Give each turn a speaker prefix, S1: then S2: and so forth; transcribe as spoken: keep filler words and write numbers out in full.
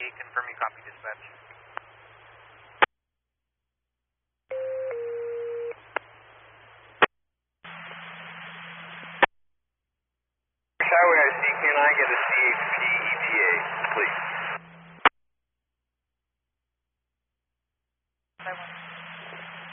S1: confirm you copy dispatch.
S2: Highway I C, can I get a C H P E T A, please?